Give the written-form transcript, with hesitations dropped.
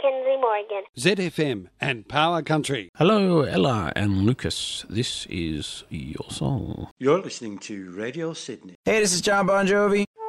Mackenzie Morgan. ZFM and Power Country. Hello, Ella and Lucas. This is your song. You're listening to Radio Sydney. Hey, this is John Bon Jovi.